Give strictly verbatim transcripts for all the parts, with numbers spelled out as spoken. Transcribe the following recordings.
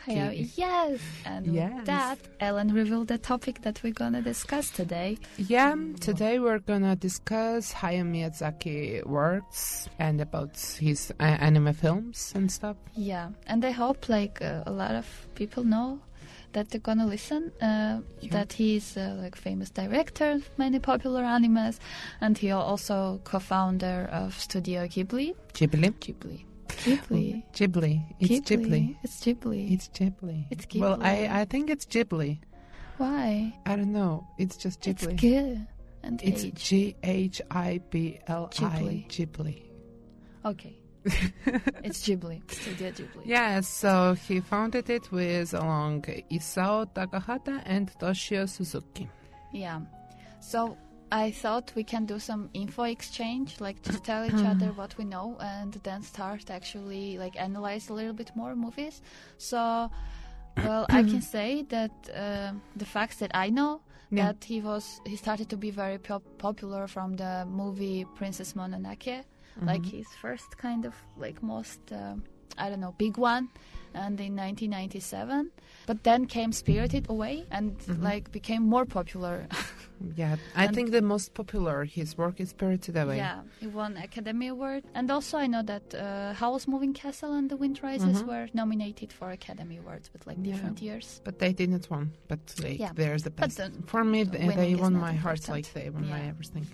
Hayao. Yes, and Yes. with that, Ellen revealed the topic that we're gonna discuss today. Yeah, today we're gonna discuss Hayao Miyazaki works and about his uh, anime films and stuff. Yeah, and I hope like uh, a lot of people know that they're gonna listen. Uh, Yeah. That he's uh, like famous director of many popular animes, and he also co-founder of Studio Ghibli. Ghibli. Ghibli. Ghibli. Ghibli. It's Ghibli. It's Ghibli. It's Ghibli. It's Ghibli. Well, I, I think it's Ghibli. Why? I don't know. It's just It's Ghibli. G and It's H. G H I B L I. Ghibli. Ghibli. Okay. It's Ghibli. Studio Ghibli. Yeah, so he founded it with along Isao Takahata and Toshio Suzuki. Yeah. So I thought we can do some info exchange, like just tell each other what we know, and then start actually like analyze a little bit more movies. So, well, I can say that uh, the facts that I know, Yeah. that he was he started to be very pop- popular from the movie Princess Mononoke, like his first kind of like most uh, I don't know big one, and in nineteen ninety-seven. But then came Spirited Away and like became more popular. Yeah, I And- think the most popular his work is Spirited Away. Yeah, he won Academy Award. And also I know that uh, Howl's Moving Castle and The Wind Rises Mhm. were nominated for Academy Awards, but like Yeah. different years. But they didn't win. But like, Yeah, there's the but best. then For me, they, winning they is won not my heart. important. Like they won my Yeah. everything.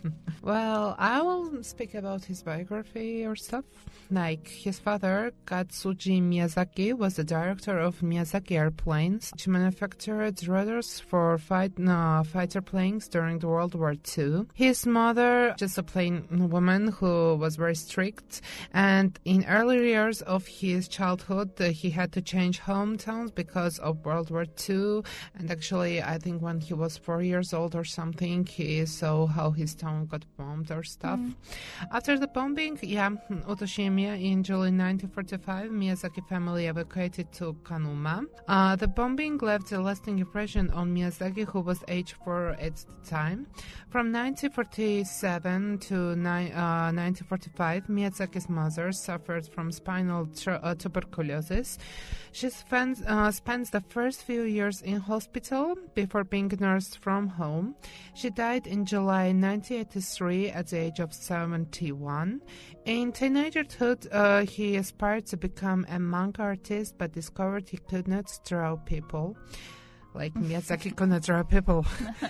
Well, I will speak about his biography or stuff. Like his father, Katsuji Miyazaki, was the director of Miyazaki Airplanes, which manufactured rotors for fight, uh, fighter planes during the World War Two. His mother, just a plain woman who was very strict, and in early years of his childhood, uh, he had to change hometowns because of World War Two. And actually, I think when he was four years old or something, he saw how his town got bombed or stuff. After the bombing, yeah, Otoshimiya, in July nineteen forty-five, Miyazaki family evacuated to Kanuma. Uh, the bombing left a lasting impression on Miyazaki, who was age four at the time. From nineteen forty-seven to ni- uh, nineteen forty-five, Miyazaki's mother suffered from spinal tr- uh, tuberculosis. She spends, uh, spends the first few years in hospital before being nursed from home. She died in July nineteen eighty-three at the age of seventy-one. In teenagerhood, uh, he aspired to become a manga artist, but discovered he could not draw people. Like Miyazaki could not draw people.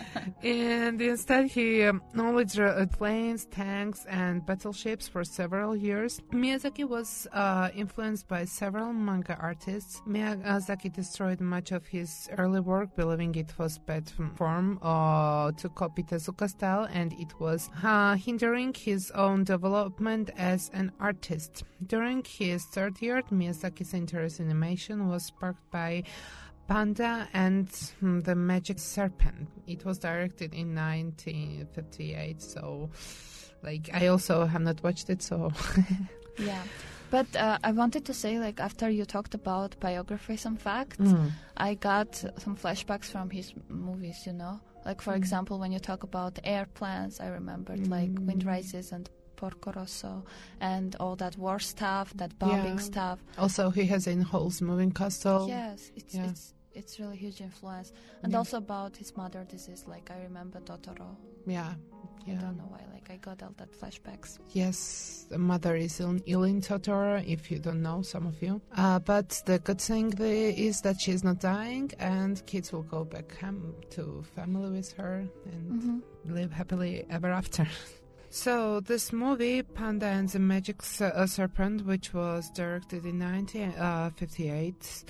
And instead, he um, only drew uh, planes, tanks, and battleships for several years. Miyazaki was uh, influenced by several manga artists. Miyazaki destroyed much of his early work, believing it was bad form uh, to copy Tezuka style, and it was uh, hindering his own development as an artist. During his third year, Miyazaki's interest in animation was sparked by Panda and hmm, the Magic Serpent. It was directed in nineteen fifty-eight, so like I also have not watched it, so Yeah. But uh, I wanted to say, like, after you talked about biographies and facts, Mm. I got some flashbacks from his movies, you know? Like, for example, when you talk about airplanes, I remembered, like, Wind Rises and Porco Rosso and all that war stuff, that bombing Yeah. stuff. Also he has in Howl's Moving Castle. Yes, it's Yeah. it's it's really huge influence. And Yeah. also about his mother disease, like, I remember Totoro. Yeah, I yeah. don't know why, like, I got all that flashbacks. Yes, the mother is ill, ill in Totoro, if you don't know, some of you. Uh, but the good thing the, is that she's not dying, and kids will go back home to family with her and Mm-hmm. live happily ever after. So this movie, Panda and the Magic S- uh, Serpent, which was directed in nineteen fifty-eight,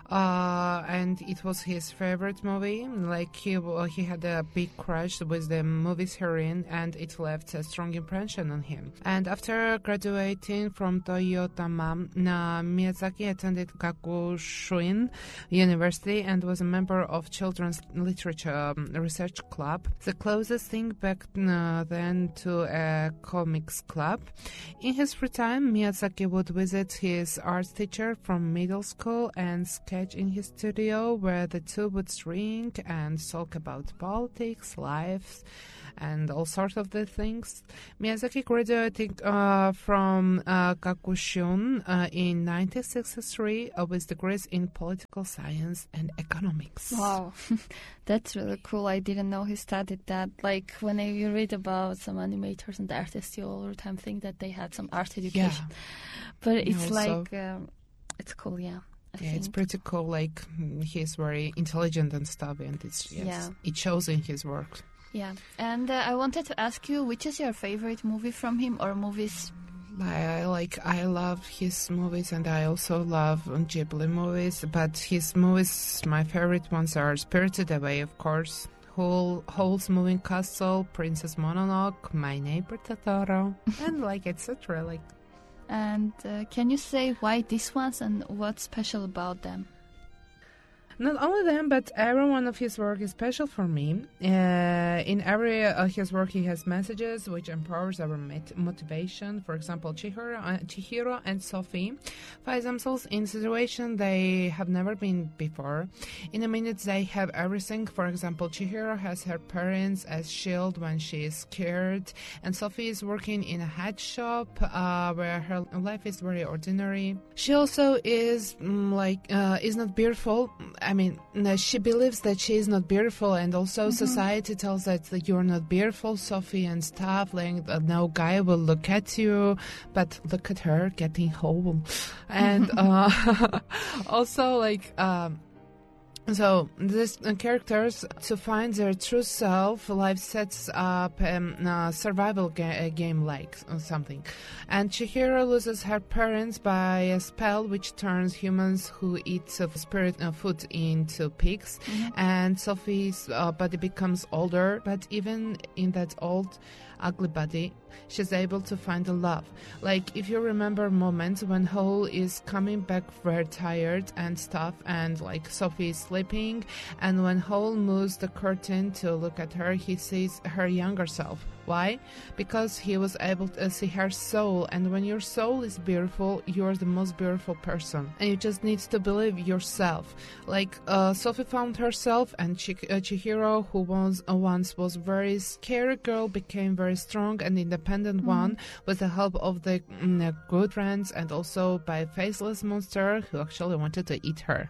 uh, and it was his favorite movie. Like he w- he had a big crush with the movie's heroine, and it left a strong impression on him. And after graduating from Toyotama, uh, Miyazaki attended Gakushuin University and was a member of Children's Literature um, Research Club, the closest thing back uh, then to a comics club. In his free time, Miyazaki would visit his art teacher from middle school and sketch in his studio, where the two would drink and talk about politics, life, and all sorts of the things. Miyazaki graduated uh, from uh, Gakushun uh, in nineteen sixty-three uh, with degrees in political science and economics. Wow, that's really cool. I didn't know he studied that. Like, when you read about some animators and artists, you all the time think that they had some art education. Yeah. But it's Also, like, um, it's cool, yeah. I yeah, think. it's pretty cool. Like, he's very intelligent and stuff, and it's yes, Yeah. it shows in his work. Yeah, and uh, I wanted to ask you, which is your favorite movie from him, or movies? I like I love his movies, and I also love Ghibli movies. But his movies, my favorite ones are Spirited Away, of course, Whole Howl's Moving Castle, Princess Mononoke, My Neighbor Totoro, and like et cetera. Like, And uh, can you say why these ones and what's special about them? not only them, but every one of his work is special for me. Uh, in every uh, his work, he has messages which empowers our met- motivation. For example, Chihiro, uh, Chihiro and Sophie find themselves in a situation they have never been before. In a minute, they have everything. For example, Chihiro has her parents as shield when she is scared, and Sophie is working in a hat shop uh, where her life is very ordinary. She also is mm, like uh, is not beautiful. I mean, no, she believes that she is not beautiful, and also mm-hmm. society tells her that you're not beautiful, Sophie, and stuff. Like, uh, no guy will look at you, but look at her getting whole. And uh, also, like, um, so these uh, characters, to find their true self, life sets up a um, uh, survival ga- game like uh, something. And Chihiro loses her parents by a spell which turns humans who eat uh, spirit uh, food into pigs. Mm-hmm. And Sophie's uh, body becomes older, but even in that old, ugly body, she's able to find a love. Like, if you remember moments when Howl is coming back very tired and stuff, and like Sophie is sleeping, and when Howl moves the curtain to look at her, he sees her younger self. Why? Because he was able to see her soul, and when your soul is beautiful, you're the most beautiful person, and you just need to believe yourself. Like, uh, Sophie found herself, and Ch- uh, Chihiro, who was, uh, once was very scary girl, became very strong and independent mm-hmm. one with the help of the mm, good friends, and also by a faceless monster who actually wanted to eat her.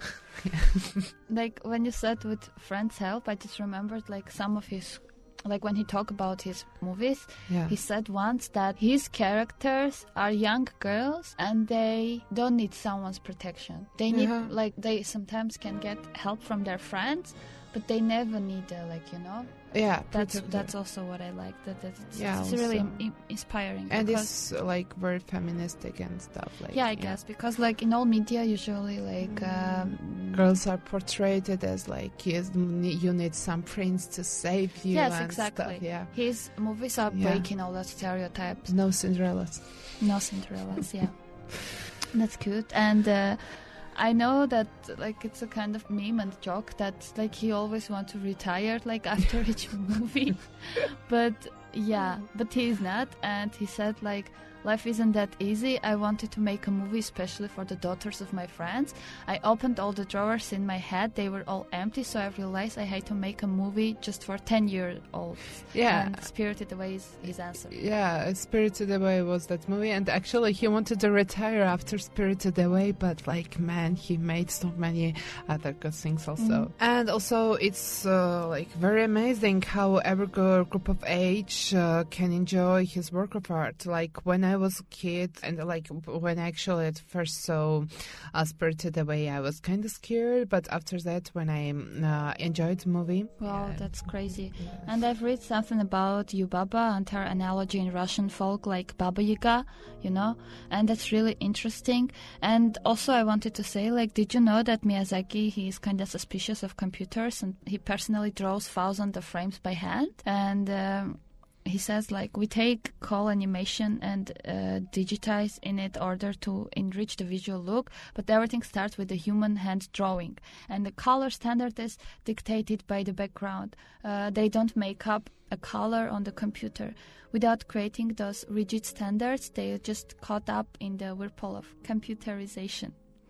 Like, when you said with friends' help, I just remembered like some of his, like when he talked about his movies, yeah. he said once that his characters are young girls and they don't need someone's protection. They need, yeah. like, they sometimes can get help from their friends, but they never need, uh, like, you know. Yeah, that's protected. that's also what I like. That that's yeah, it's really im- inspiring. And it's like very feministic and stuff. Like yeah, I yeah. guess because like in all media, usually like um, girls are portrayed as like yes, you need some prince to save you. Yes, and exactly. Stuff, yeah, his movies are yeah. breaking all that stereotypes. No Cinderellas. No Cinderellas. Yeah, that's cute. And uh, I know that like it's a kind of meme and joke that like he always wants to retire like after each movie, but yeah, but he is not, and he said like life isn't that easy. I wanted to make a movie especially for the daughters of my friends. I opened all the drawers in my head, they were all empty, so I realized I had to make a movie just for ten year olds. Yeah, and Spirited Away is his answer. Yeah, Spirited Away was that movie, and actually he wanted to retire after Spirited Away, but like man, he made so many other good things also. Mm. And also it's uh, like very amazing how every group of age uh, can enjoy his work of art. Like when I I was a kid, and like when I actually at first saw uh, Spirited Away, I was kind of scared, but after that, when I uh, enjoyed the movie. Wow, yeah. that's crazy. Yeah. And I've read something about Yubaba and her analogy in Russian folk, like Baba Yaga, you know, and that's really interesting. And also I wanted to say, like, did you know that Miyazaki, he is kind of suspicious of computers, and he personally draws thousands of frames by hand? And um, he says, like, we take call animation and uh, digitize in it order to enrich the visual look, but everything starts with the human hand drawing, and the color standard is dictated by the background. Uh, they don't make up a color on the computer. Without creating those rigid standards, they are just caught up in the whirlpool of computerization.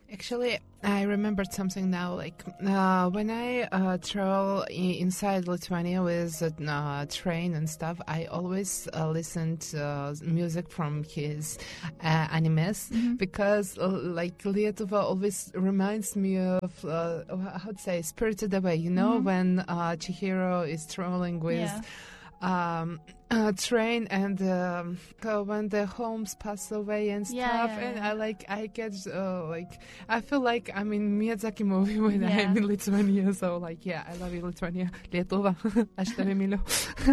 Actually, I remembered something now. Like uh, when I uh, travel I- inside Lithuania with a uh, train and stuff, I always uh, listen to uh, music from his uh, animes Mm-hmm. because, uh, like, Lietuva always reminds me of uh, how to say Spirited Away. You know, Mm-hmm. when uh, Chihiro is traveling with. Yeah. Um, uh, train and um, uh, when the homes pass away and stuff, Yeah, yeah, and yeah. I like I get uh, like I feel like I'm in Miyazaki movie when Yeah. I'm in Lithuania. So like yeah, I love you, Lithuania, Lietuva, aš tave myliu.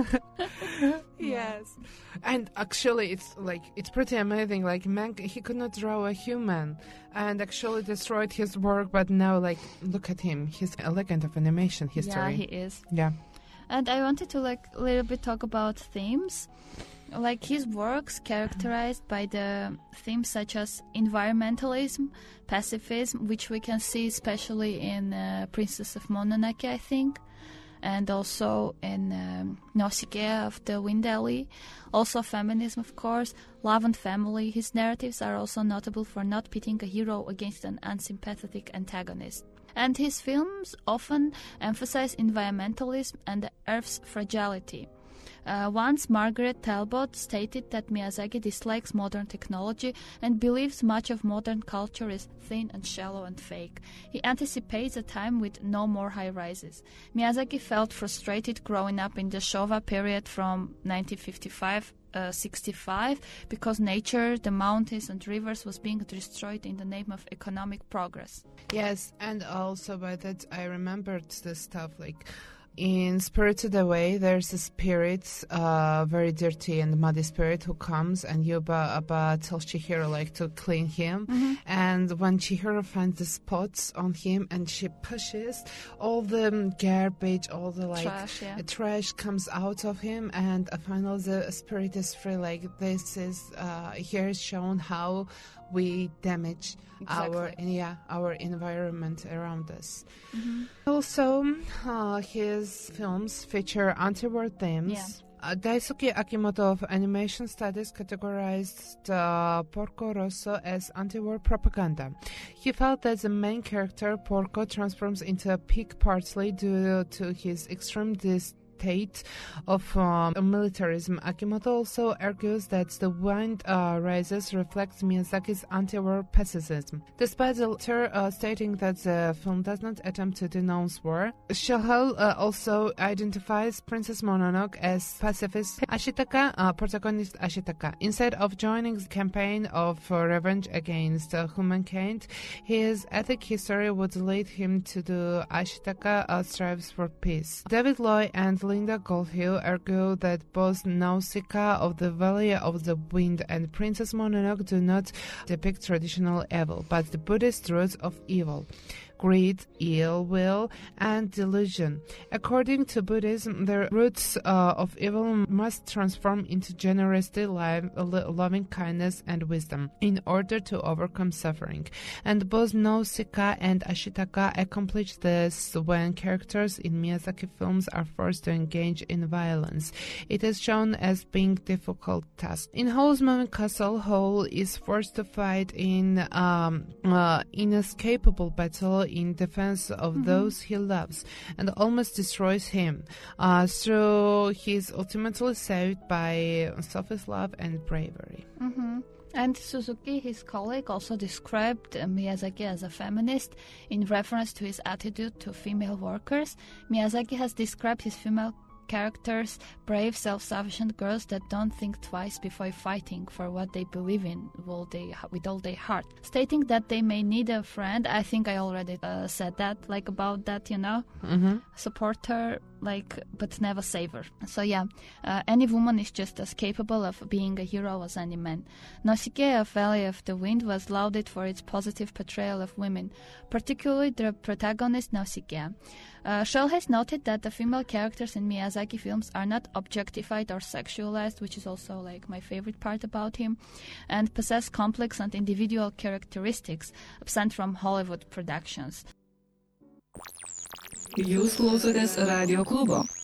Yes, and actually it's like it's pretty amazing. Like man, he could not draw a human, and actually destroyed his work. But now like look at him, he's a legend of animation history. Yeah, he is. Yeah. And I wanted to like a little bit talk about themes. Like his works characterized by the themes such as environmentalism, pacifism, which we can see especially in uh, Princess of Mononoke, I think, and also in um, Nausicaa of the Wind Alley. Also feminism, of course, love and family. His narratives are also notable for not pitting a hero against an unsympathetic antagonist. And his films often emphasize environmentalism and the Earth's fragility. Uh, once Margaret Talbot stated that Miyazaki dislikes modern technology and believes much of modern culture is thin and shallow and fake. He anticipates a time with no more high-rises. Miyazaki felt frustrated growing up in the Showa period from nineteen fifty-five Uh, sixty-five because nature, the mountains and rivers was being destroyed in the name of economic progress. Yes, and also by that I remembered the stuff like in Spirited Away there's a spirit, uh, very dirty and muddy spirit who comes and Yuba Abba tells Chihiro like to clean him. Mm-hmm. And when Chihiro finds the spots on him and she pushes, all the garbage, all the like Trash, yeah. trash comes out of him, and uh, finally the spirit is free. Like this is uh, here is shown how we damage our Exactly. yeah our environment around us. Mm-hmm. Also, uh, his films feature anti-war themes. Yeah. Uh, Daisuke Akimoto of Animation Studies categorized uh, Porco Rosso as anti-war propaganda. He felt that the main character, Porco, transforms into a pig partly due to his extreme dis- state of um, militarism. Akimoto also argues that the Wind uh, Rises reflects Miyazaki's anti-war pacifism. Despite the latter uh, stating that the film does not attempt to denounce war, Shahal uh, also identifies Princess Mononoke as pacifist Ashitaka, uh, protagonist Ashitaka. Instead of joining the campaign of uh, revenge against uh, humankind, his ethnic history would lead him to do Ashitaka uh, strives for peace. David Loy and Linda Goldhill argue that both Nausicaa of the Valley of the Wind and Princess Mononoke do not depict traditional evil, but the Buddhist roots of evil. Greed, ill will, and delusion. According to Buddhism, the roots uh, of evil must transform into generosity, life, loving kindness, and wisdom in order to overcome suffering. And both Nausicaa and Ashitaka accomplish this when characters in Miyazaki films are forced to engage in violence. It is shown as being a difficult task. In Howl's Moving Castle, Howl is forced to fight in um, uh, inescapable battle in defense of mm-hmm. those he loves and almost destroys him. Uh, so he's ultimately saved by self-love and bravery. Mm-hmm. And Suzuki, his colleague, also described uh, Miyazaki as a feminist in reference to his attitude to female workers. Miyazaki has described his female characters brave, self-sufficient girls that don't think twice before fighting for what they believe in will they, with all their heart. Stating that they may need a friend, I think I already uh, said that, like about that, you know, mm-hmm. support her, like, but never save her. So yeah, uh, any woman is just as capable of being a hero as any man. Nausicaa of Valley of the Wind was lauded for its positive portrayal of women, particularly the protagonist Nausicaa. Uh, Scholl has noted that the female characters in Miyazaki films are not objectified or sexualized, which is also like my favorite part about him, and possess complex and individual characteristics absent from Hollywood productions. Jūs klausotės Radio klubo.